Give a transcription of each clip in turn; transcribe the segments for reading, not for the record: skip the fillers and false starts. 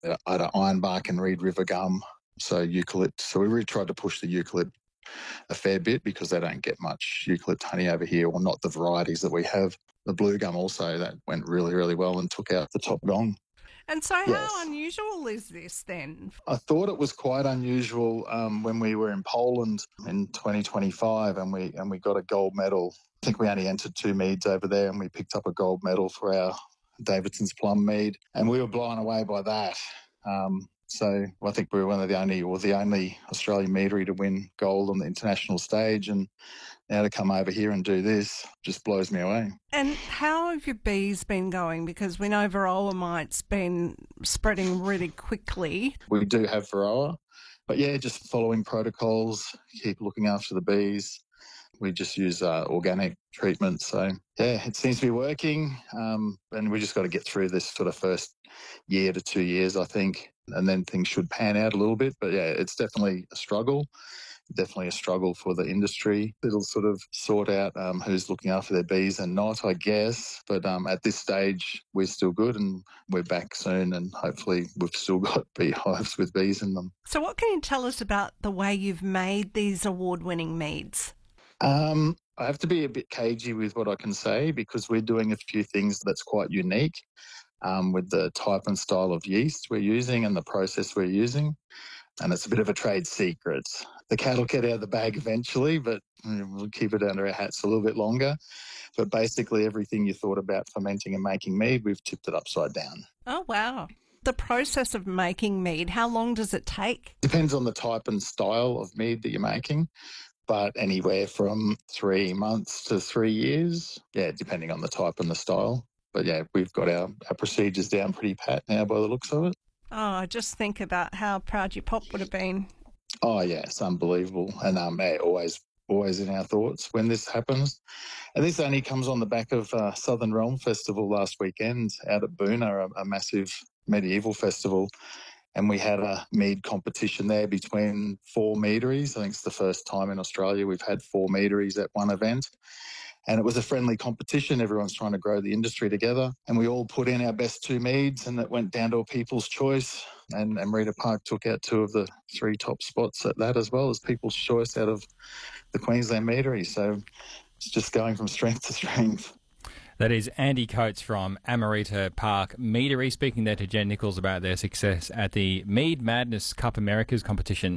Either ironbark and Reed River gum, so eucalypt. So we really tried to push the eucalypt a fair bit because they don't get much eucalypt honey over here, or not the varieties that we have. The blue gum also, that went really, really well and took out the top gong. And so Yes. how unusual is this then? I thought it was quite unusual when we were in Poland in 2025 and we got a gold medal. I think we only entered 2 meads over there and we picked up a gold medal for our Davidson's Plum mead, and we were blown away by that. So I think we were the only Australian meadery to win gold on the international stage, and now to come over here and do this just blows me away. And how have your bees been going? Because we know varroa mite's been spreading really quickly. We do have varroa, but yeah, just following protocols, keep looking after the bees. We just use organic treatment. So, yeah, it seems to be working. And we just got to get through this sort of first year to 2 years, I think, and then things should pan out a little bit. But, yeah, it's definitely a struggle. Definitely a struggle for the industry. It'll sort of sort out who's looking after their bees and not, I guess. But at this stage, we're still good and we're back soon, and hopefully we've still got beehives with bees in them. So what can you tell us about the way you've made these award-winning meads? I have to be a bit cagey with what I can say because we're doing a few things that's quite unique with the type and style of yeast we're using and the process we're using. And it's a bit of a trade secret. The cat will get out of the bag eventually, but we'll keep it under our hats a little bit longer. But basically everything you thought about fermenting and making mead, we've tipped it upside down. Oh, wow. The process of making mead, how long does it take? Depends on the type and style of mead that you're making, but anywhere from 3 months to 3 years, depending on the type and the style. But, we've got our procedures down pretty pat now by the looks of it. Oh, just think about how proud your pop would have been. Oh, yeah, it's unbelievable. And always in our thoughts when this happens. And this only comes on the back of Southern Realm Festival last weekend out at Boona, a massive medieval festival. And we had a mead competition there between 4 meaderies. I think it's the first time in Australia we've had 4 meaderies at one event. And it was a friendly competition. Everyone's trying to grow the industry together. And we all put in our best 2 meads, and it went down to a people's choice. And Merida Park took out 2 of the 3 top spots at that, as well as people's choice out of the Queensland meadery. So it's just going from strength to strength. That is Andy Coates from Amarita Park Meadery, speaking there to Jen Nichols about their success at the Mead Madness Cup Americas competition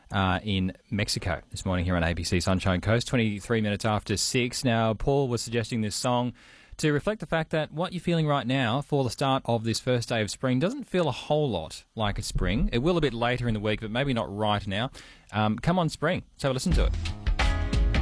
in Mexico this morning here on ABC Sunshine Coast, 23 minutes after 6. Now, Paul was suggesting this song to reflect the fact that what you're feeling right now for the start of this first day of spring doesn't feel a whole lot like a spring. It will a bit later in the week, but maybe not right now. Come on, spring. So listen to it.